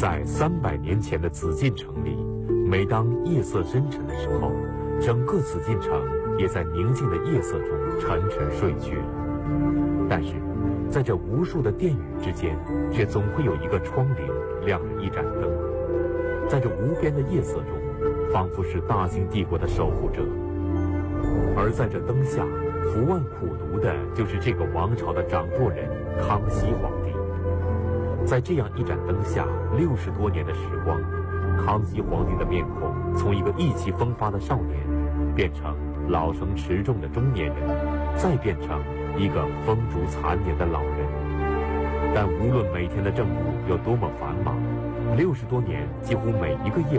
在300年前的紫禁城里，每当夜色深沉的时候，整个紫禁城也在宁静的夜色中沉沉睡去。但是，在这无数的殿宇之间，却总会有一个窗棂亮着一盏灯，在这无边的夜色中，仿佛是大清帝国的守护者。而在这灯下，伏案苦读的就是这个王朝的掌舵人康熙皇帝。在这样一盏灯下，60多年的时光，康熙皇帝的面孔从一个意气风发的少年，变成老成持重的中年人，再变成一个风烛残年的老人。但无论每天的政务有多么繁忙，60多年几乎每一个夜